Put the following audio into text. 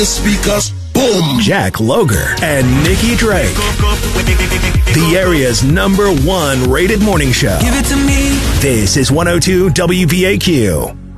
speakers, boom. Jack Loger and Nikki Drake. The area's #1 rated morning show. Give it to me. This is 102 WBAQ.